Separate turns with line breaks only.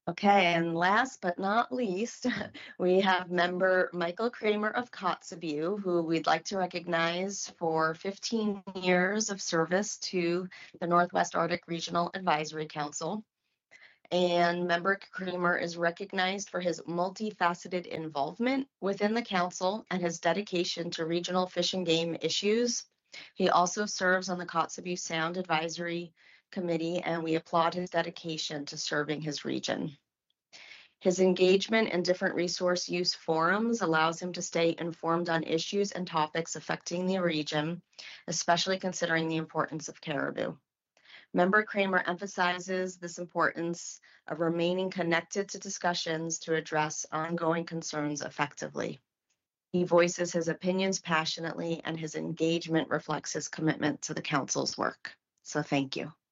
Okay, and last but not least, we have member Michael Kramer of Kotzebue, who we'd like to recognize for 15 years of service to the Northwest Arctic Regional Advisory Council. And member Kramer is recognized for his multifaceted involvement within the council and his dedication to regional fish and game issues. He also serves on the Kotzebue Sound Advisory Committee, and we applaud his dedication to serving his region. His engagement in different resource use forums allows him to stay informed on issues and topics affecting the region, especially considering the importance of caribou. Member Kramer emphasizes this importance of remaining connected to discussions to address ongoing concerns effectively. He voices his opinions passionately, and his engagement reflects his commitment to the council's work. So thank you.